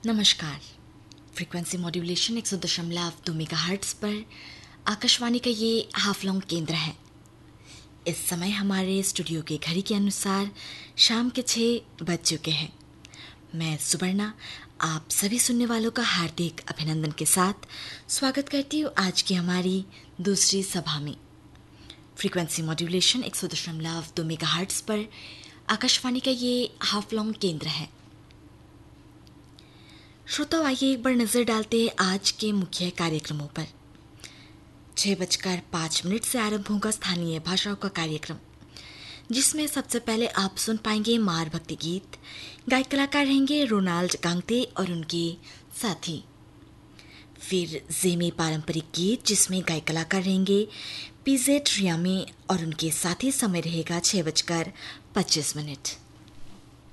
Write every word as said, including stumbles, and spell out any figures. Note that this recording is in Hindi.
नमस्कार। फ्रीक्वेंसी मॉड्यूलेशन एक सौ दशमलव दो मेगाहर्ट्ज पर आकाशवाणी का ये हाफ लॉन्ग केंद्र है। इस समय हमारे स्टूडियो के घड़ी के अनुसार शाम के छः बज चुके हैं। मैं सुवर्णा आप सभी सुनने वालों का हार्दिक अभिनंदन के साथ स्वागत करती हूँ आज की हमारी दूसरी सभा में। फ्रीक्वेंसी मॉड्यूलेशन एक सौ दशमलव दो मेगाहर्ट्ज पर आकाशवाणी का ये हाफ लॉन्ग केंद्र है। श्रोताओ, आइए एक बार नज़र डालते हैं आज के मुख्य कार्यक्रमों पर। छः बजकर पाँच मिनट से आरंभ होगा स्थानीय भाषाओं का कार्यक्रम, जिसमें सबसे पहले आप सुन पाएंगे मार भक्ति गीत। गायक कलाकार रहेंगे रोनाल्ड गांगते और उनके साथी। फिर जेमी पारंपरिक गीत, जिसमें गायक कलाकार रहेंगे पीजेट रियामी और उनके साथी। समय रहेगा छः बजकर पच्चीस मिनट।